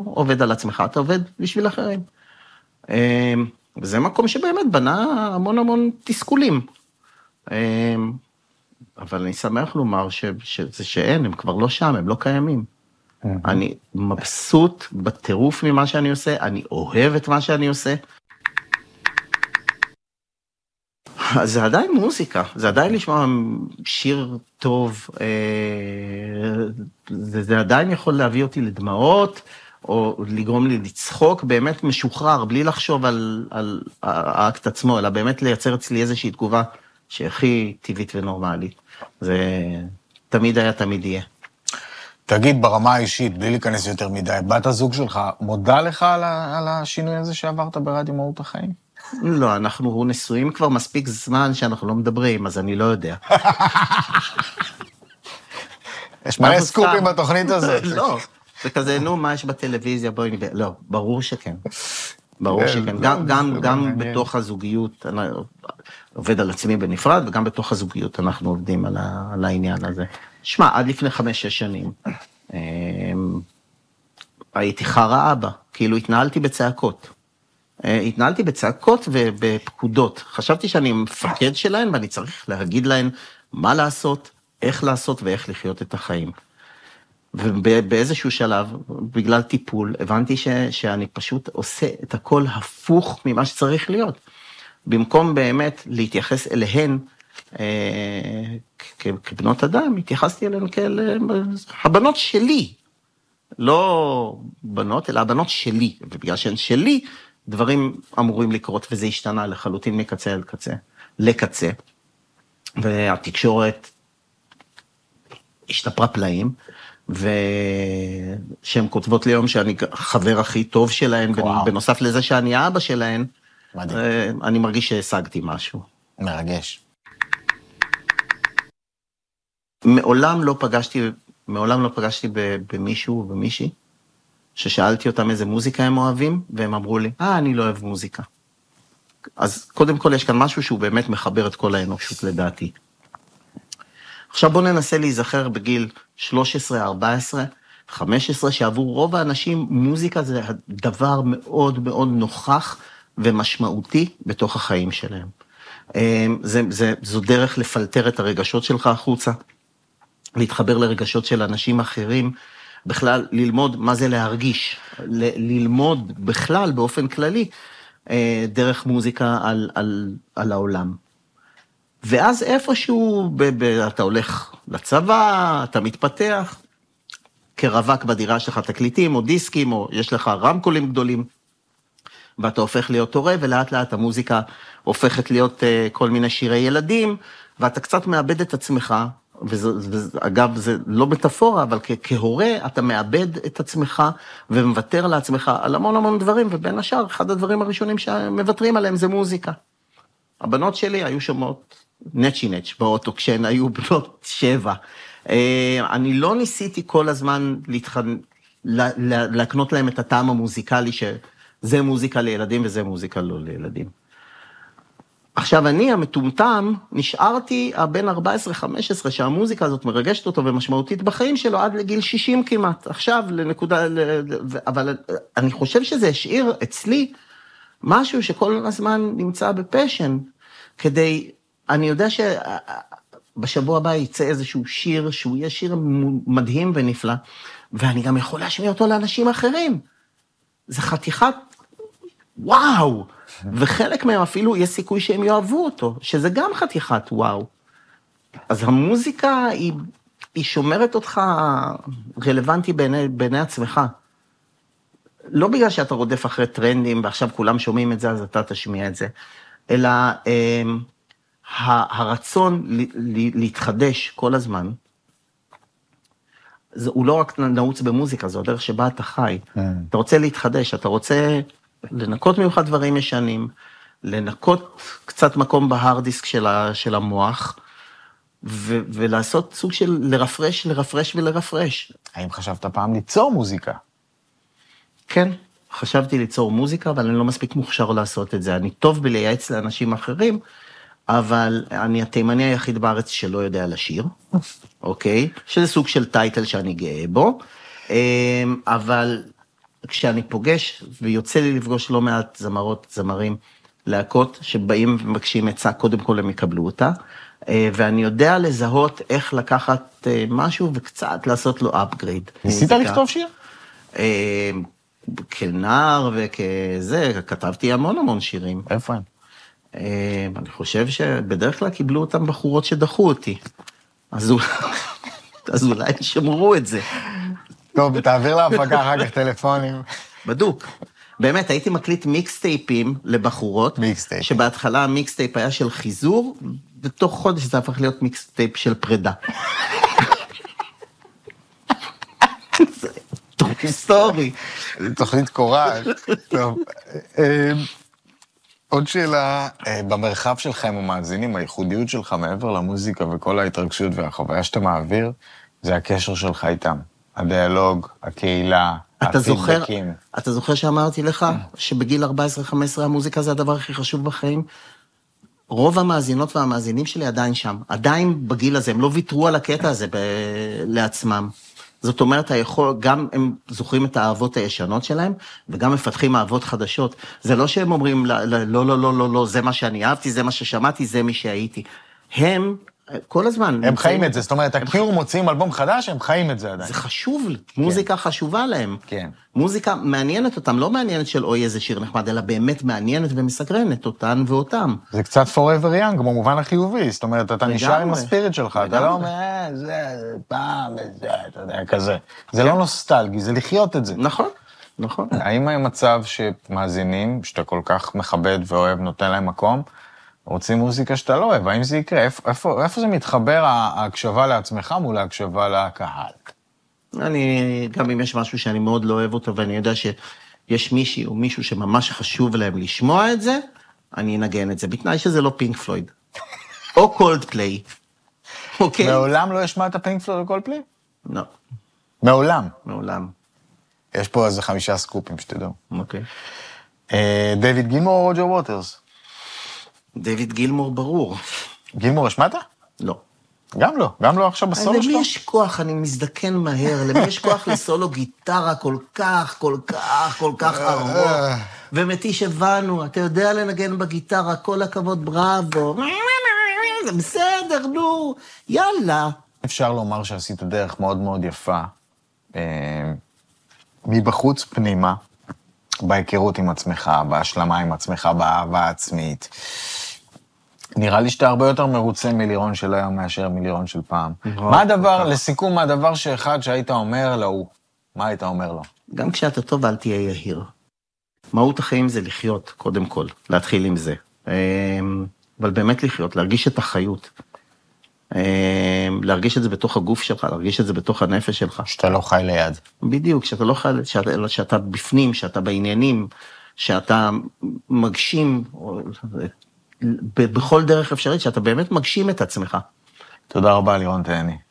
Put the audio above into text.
עובד על עצמך, אתה עובד בשביל אחרים. וזה מקום שבאמת בנה המון המון תסכולים. אבל אני שמח לומר שאין, הם כבר לא שם, הם לא קיימים. אני מבסוט בטירוף ממה שאני עושה, אני אוהב את מה שאני עושה. אז זה עדיין מוזיקה, זה עדיין לשמוע שיר טוב, זה עדיין יכול להביא אותי לדמעות, או לגרום לי לצחוק, באמת משוחרר, בלי לחשוב על האקט עצמו, אלא באמת לייצר אצלי איזושהי תגובה שהכי טבעית ונורמלית. זה תמיד היה, תמיד יהיה. תגיד, ברמה האישית, בלי להיכנס יותר מדי, בת הזוג שלך מודה לך על השינוי הזה שעברת ברדיו מהות החיים? לא, אנחנו נשואים כבר מספיק זמן שאנחנו לא מדברים, אז אני לא יודע. יש מלא סקופים בתוכנית הזאת. לא, זה כזה, נו, מה יש בטלוויזיה, בואי נביא, לא, ברור שכן. ברור שכן, גם בתוך הזוגיות, אני עובד על עצמי בנפרד, וגם בתוך הזוגיות אנחנו עובדים על העניין הזה. שמע, עד לפני 5-6 שנים, הייתי חרא אבא, כאילו התנהלתי בצעקות. התנהלתי בצעקות ובפקודות. חשבתי שאני מפקד שלהן, ואני צריך להגיד להן מה לעשות, איך לעשות ואיך לחיות את החיים. ובאיזשהו שלב, בגלל טיפול, הבנתי שאני פשוט עושה את הכל הפוך ממה שצריך להיות. במקום באמת להתייחס אליהן כבנות אדם, התייחסתי אליהן כאל הבנות שלי. לא בנות, אלא הבנות שלי. ובגלל שהן שלי, דברים אמורים לקרות, וזה השתנה לחלוטין מקצה אל קצה, לקצה. והתקשורת השתפרה פלאים, ושהן כותבות לי היום שאני חבר הכי טוב שלהן, בנוסף לזה שאני האבא שלהן, אני מרגיש שהשגתי משהו. מרגש. מעולם לא פגשתי במישהו ובמישהי, ששאלתי אותם איזה מוזיקה הם אוהבים, והם אמרו לי, אני לא אוהב מוזיקה. אז קודם כל יש כאן משהו שהוא באמת מחבר את כל האנושות לדעתי. עכשיו בוא ננסה להיזכר בגיל 13, 14, 15, שעבור רוב האנשים מוזיקה זה דבר מאוד מאוד נוכח ומשמעותי בתוך החיים שלהם. זו דרך לפלטר את הרגשות שלך החוצה, להתחבר לרגשות של אנשים אחרים, בכלל ללמוד מה זה להרגיש, ללמוד בכלל באופן כללי, דרך מוזיקה על העולם. ואז איפשהו אתה הולך לצבא, אתה מתפתח, כרווק בדירה שלך תקליטים או דיסקים, או יש לך רמקולים גדולים, ואתה הופך להיות הורה, ולאט לאט המוזיקה הופכת להיות כל מיני שירי ילדים, ואתה קצת מאבד את עצמך, ואגב זה לא מטאפורה, אבל כהורה אתה מאבד את עצמך, ומוותר לעצמך על המון המון דברים, ובין השאר אחד הדברים הראשונים שמוותרים עליהם זה מוזיקה. הבנות שלי היו שומעות נצ'י באוטו, כשהן היו בנות 7. אני לא ניסיתי כל הזמן להקנות להם את הטעם המוזיקלי, שזה מוזיקה לילדים וזה מוזיקה לא לילדים. עכשיו אני המטומטם, נשארתי בין 14-15, שהמוזיקה הזאת מרגשת אותו ומשמעותית בחיים שלו, עד לגיל 60 כמעט. עכשיו לנקודה, אבל אני חושב שזה השאיר אצלי משהו שכל הזמן נמצא בפשן, כדי, אני יודע שבשבוע הבא יצא איזשהו שיר, שהוא יהיה שיר מדהים ונפלא, ואני גם יכול להשמיע אותו לאנשים אחרים. זה חתיכת, וואו! וחלק מהם אפילו יש סיכוי שהם יאהבו אותו, שזה גם חתיכת וואו. אז המוזיקה היא שומרת אותך רלוונטי בעיני עצמך. לא בגלל שאתה רודף אחרי טרנדים, ועכשיו כולם שומעים את זה, אז אתה תשמיע את זה, אלא הרצון להתחדש כל הזמן, הוא לא רק נעוץ במוזיקה, זו הדרך שבה אתה חי. אתה רוצה להתחדש, אתה רוצה לנקות ממך דברים ישנים, לנקות קצת מקום בהרדיסק של המוח, ולעשות סוג של לרפרש. האם חשבת פעם ליצור מוזיקה? כן, חשבתי ליצור מוזיקה, אבל אני לא מספיק מוכשר לעשות את זה. אני טוב בלייעץ לאנשים אחרים, אבל אני התימני היחיד בארץ שלא יודע לשיר, אוקיי? שזה סוג של טייטל שאני גאה בו, אבל כשאני פוגש, ויוצא לי לפגוש לא מעט זמרות, זמרים, להקות, שבאים ומבקשים עצה, קודם כל הם יקבלו אותה, ואני יודע לזהות איך לקחת משהו וקצת לעשות לו upgrade. ניסית לכתוב שיר? כנער וכזה, כתבתי המון שירים. איפה הם? אני חושב שבדרך כלל קיבלו אותם בחורות שדחו אותי. אז אולי שמרו את זה. טוב, תעביר להפקה אחר כך טלפונים. בדוק. באמת, הייתי מקליט מיקסטייפים לבחורות, שבהתחלה המיקסטייפ היה של חיזור, ותוך חודש זה הפך להיות מיקסטייפ של פרידה. היסטורי. תוכנית קוראז'. טוב. עוד שאלה, במרחב שלך עם המאזינים, הייחודיות שלך מעבר למוזיקה וכל ההתרגשות והחוויה שאתה מעביר, זה הקשר שלך איתם. הדיאלוג, הקהילה, הפידבקים. אתה זוכר שאמרתי לך שבגיל 14-15 המוזיקה זה הדבר הכי חשוב בחיים? רוב המאזינות והמאזינים שלי עדיין שם, עדיין בגיל הזה, הם לא ויתרו על הקטע הזה לעצמם. זאת אומרת, גם הם זוכרים את האהבות הישנות שלהם, וגם מפתחים אהבות חדשות. זה לא שהם אומרים, לא, זה מה שאני אהבתי, זה מה ששמעתי, זה מי שהייתי. הם, כל הזמן... הם חיים את זה, זאת אומרת, הקיור מוציאים אלבום חדש, הם חיים את זה עדיין. זה חשוב, מוזיקה חשובה להם. כן. מוזיקה מעניינת אותם, לא מעניינת של אוי איזה שיר נחמד, אלא באמת מעניינת ומסקרנת אותן ואותם. זה קצת forever young, במובן החיובי, זאת אומרת, אתה נשאר עם הספיריט שלך, אתה לא אומר, זה, פעם, זה, אתה יודע, כזה. זה לא נוסטלגי, זה לחיות את זה. נכון. האם היה מצב שמאזינים, שאתה כל כך מכבד ואוהב, נותן להם מקום, רוצים מוזיקה שאתה לא אוהב, האם זה יקרה? איפה זה מתחבר ההקשבה לעצמך מול ההקשבה לקהל? גם אם יש משהו שאני מאוד לא אוהב אותו, ואני יודע שיש מישהי או מישהו שממש חשוב להם לשמוע את זה, אני אנגן את זה, בתנאי שזה לא פינק פלויד. או קולד פליי. אוקיי? מעולם לא ישמע את הפינק פלויד או קולד פליי? לא. מעולם? מעולם. יש פה איזה 5 סקופים שתדעו. אוקיי. דיוויד גילמור או רוג'ר ווטרס? דיוויד גילמור ברור. גילמור השמעת? לא. גם לא עכשיו בסולו שלו? למי יש כוח, אני מזדקן מהר, למי יש כוח לסולו גיטרה כל כך ארוך, ומתיש הבנו, אתה יודע לנגן בגיטרה, כל הכבוד, בראבו, זה בסדר, נו, יאללה. אפשר לומר שעשית דרך מאוד מאוד יפה, מבחוץ פנימה, בהיכרות עם עצמך, בהשלמה עם עצמך, באהבה העצמית. נראה לי שאתה הרבה יותר מרוצה מלירון של היום מאשר מלירון של פעם. מה הדבר, לסיכום, מה הדבר שאחד שהיית אומר לו, מה היית אומר לו? גם כשאתה טוב, אל תהיה יהיר. מהות החיים זה לחיות, קודם כל, להתחיל עם זה. אבל באמת לחיות, להרגיש את החיות. להרגיש את זה בתוך הגוף שלך, להרגיש את זה בתוך הנפש שלך. שאתה לא חי ליד. בדיוק, שאתה לא חי, שאתה בפנים, שאתה בעניינים, שאתה מגשים, בכל דרך אפשרית, שאתה באמת מגשים את עצמך. תודה רבה, לירון תהני.